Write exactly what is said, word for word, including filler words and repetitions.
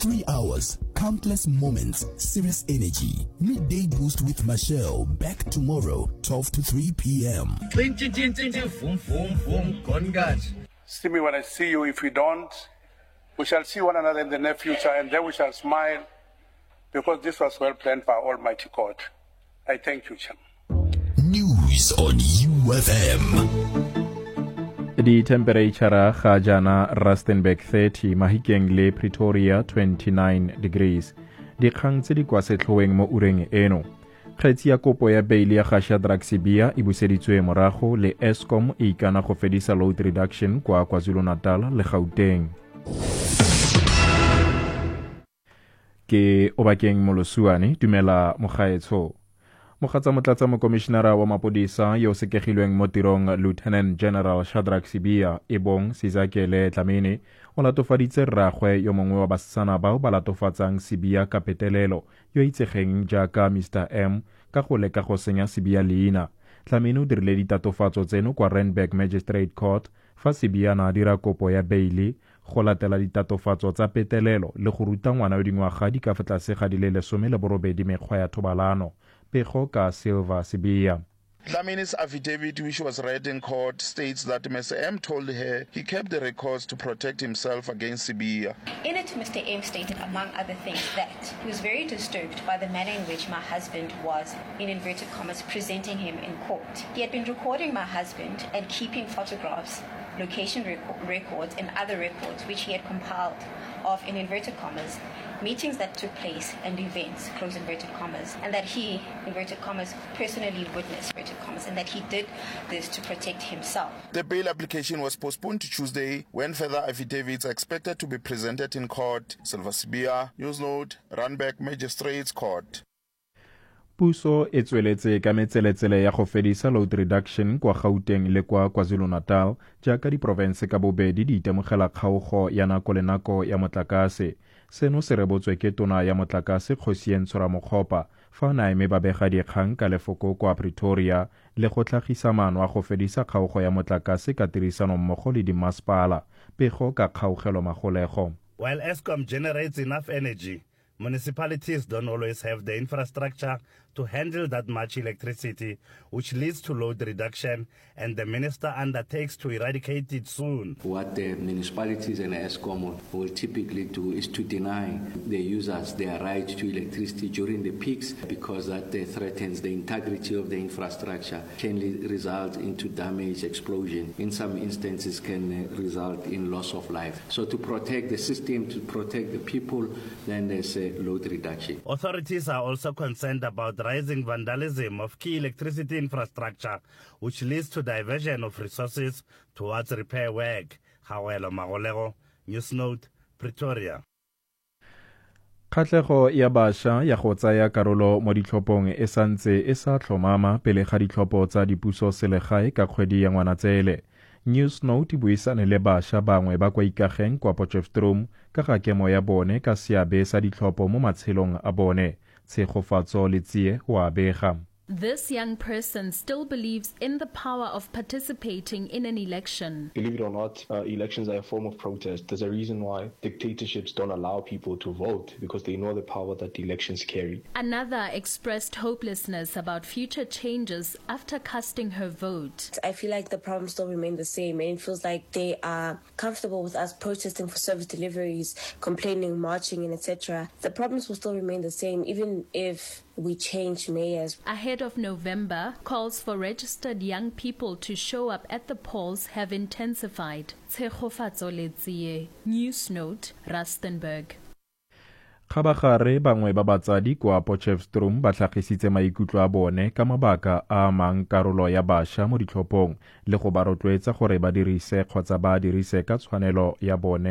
Three hours, countless moments, serious energy. Midday boost with Michelle. Back tomorrow, twelve to three p.m. See me when I see you. If we don't, we shall see one another in the near future, and then we shall smile, because this was well planned by Almighty God. I thank you, Cham. News on U F M. Di temperature ga jana Rustenburg thirty, Mahikeng le Pretoria twenty-nine degrees. Dikgang tse di kwa setlhoeng mo ureng eno. Kgetsi ya kopo ya beili ya Shadrack Sibiya e buseditswe morago le Eskom e ikana go fedisa load reduction kwa KwaZulu-Natal le Gauteng. Ke Obakeng Molosuane dumela mogaetsho. Mogatsa motlatsa mokomishinara wa mapodisa yo sekegilweng mo tirong Lieutenant General Shadrack Sibiya ebong Sizakele Dlamini o latofaditse rragwe yo mongwe wa basetsana bao ba latofatsang Sibiya ka petelelo yo itsegeng jaaka Mister M ka go leka go senya Sibiya leina. Dlamini o dirile ditatofatso tseno kwa Randburg Magistrate Court fa Sibiya na dira kopo ya beili go latela ditatofatso tsa petelelo le go ruta ngwana wa dingwaga di ka fa tlase ga di le lesome le borobedi mekgwa ya thobalano. Pego ka Silva Sibiya. Dlamini's affidavit, which was read in court, states that Mister M told her he kept the records to protect himself against Sibiya. In it, Mister M stated, among other things, that he was very disturbed by the manner in which my husband was, in inverted commas, presenting him in court. He had been recording my husband and keeping photographs, location rec- records, and other records which he had compiled of, in inverted commas, meetings that took place and events, close inverted commas, and that he, inverted commas, personally witnessed, inverted commas, and that he did this to protect himself. The bail application was postponed to Tuesday when further affidavits are expected to be presented in court. Silva Sibiya, Newsnote, Randburg Magistrates Court. Puso e tsweletse ka metseletsele ya go fedisa load reduction kwa Gauteng le kwa KwaZulu-Natal jaaka diprovense ka bobedi di itemogela kgaogo ya nako le nako ya motlakase. Seno se rebotswe ke tona ya motlakase Kgosientsho Ramokgopa fa naeme ba bega dikgang ka lefoko kwa Pretoria le go tlhagisa maano a go fedisa kgaogo ya motlakase ka tirisano mmogo le dimasepala. Pego ka kgaogelo magolego. While Eskom generates enough energy, municipalities don't always have the infrastructure to handle that much electricity, which leads to load reduction, and the minister undertakes to eradicate it soon. What the municipalities and Eskom will typically do is to deny the users their right to electricity during the peaks, because that threatens the integrity of the infrastructure, can result into damage, explosion. In some instances can result in loss of life. So to protect the system, to protect the people, then there's a load reduction. Authorities are also concerned about rising vandalism of key electricity infrastructure, which leads to diversion of resources towards repair work. Hawelo Magolego, Newsnote, Pretoria. Kgatlego ya basha ya go tsaya karolo mo ditlhophong e santse e sa tlhomama pele ga ditlhopho tsa dipuso selegae ka kgwedi ya Ngwanatsele. Newsnote buisane le basha bangwe ba kwa Ikageng kwa Potchefstroom ka ga kemo ya bone ka seabe sa ditlhopho mo matshelong a bone. Tshegofatso le tsie wa bega. This young person still believes in the power of participating in an election. Believe it or not, uh, elections are a form of protest. There's a reason why dictatorships don't allow people to vote, because they know the power that elections carry. Another expressed hopelessness about future changes after casting her vote. I feel like the problems still remain the same, and it feels like they are comfortable with us protesting for service deliveries, complaining, marching, and et cetera. The problems will still remain the same, even if we change mayors. Ahead of November, calls for registered young people to show up at the polls have intensified. Tshegofatso le tsie. Newsnote, Rustenburg. Khabagare bangwe ba batsadi kwa Potchefstroom ba tlhagisitse maikutlo a bone ka mabaka a mang karolo ya basha mo ditlhophong le go ba rotloetsa gore ba dirise kgotsa ba dirise ka tshwanelo ya bone